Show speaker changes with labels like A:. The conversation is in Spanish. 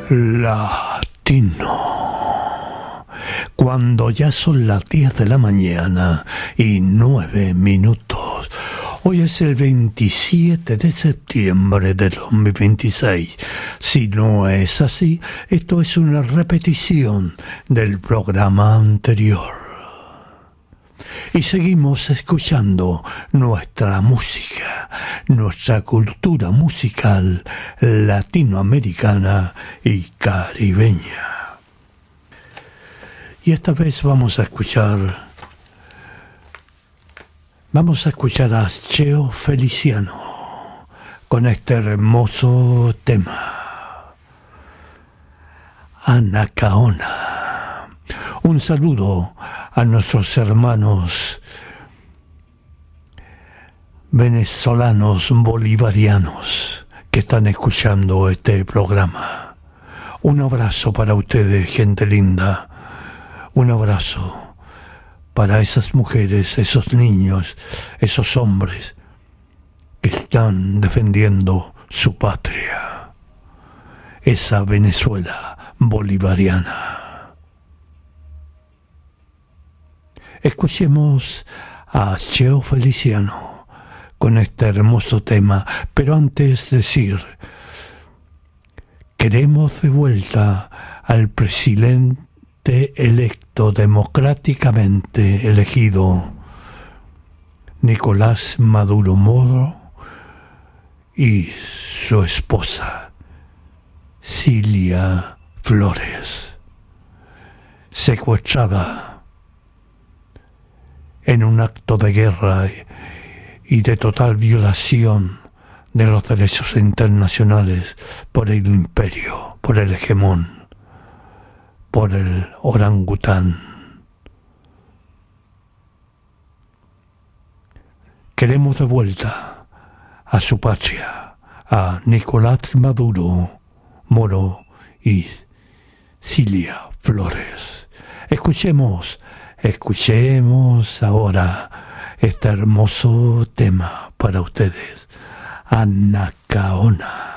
A: Latino. Cuando ya son las 10 de la mañana y 9 minutos. Hoy es el 27 de septiembre de 2026. Si no es así, esto es una repetición del programa anterior. Y seguimos escuchando nuestra música, nuestra cultura musical latinoamericana y caribeña. Y esta vez vamos a escuchar a Cheo Feliciano con este hermoso tema, Anacaona. Un saludo a nuestros hermanos venezolanos bolivarianos que están escuchando este programa. Un abrazo para ustedes, gente linda. Un abrazo para esas mujeres, esos niños, esos hombres que están defendiendo su patria, esa Venezuela bolivariana. Escuchemos a Cheo Feliciano con este hermoso tema, pero antes decir, queremos de vuelta al presidente electo, democráticamente elegido, Nicolás Maduro Moro, y su esposa, Cilia Flores, secuestrada en un acto de guerra y de total violación de los derechos internacionales por el imperio, por el hegemón, por el orangután. Queremos de vuelta a su patria, a Nicolás Maduro Moro y Cilia Flores. Escuchemos ahora este hermoso tema para ustedes, Anacaona.